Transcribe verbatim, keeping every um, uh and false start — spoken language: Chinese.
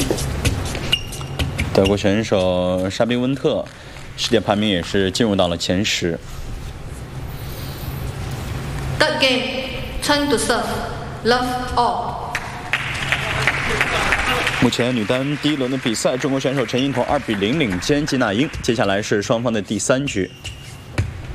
德国选手沙宾温特，世界排名也是进入到了前十。 Third game, turn to serve, love all. 目前女单第一轮的比赛，中国选手陈幸同二比零领先吉娜英。接下来是双方的第三局。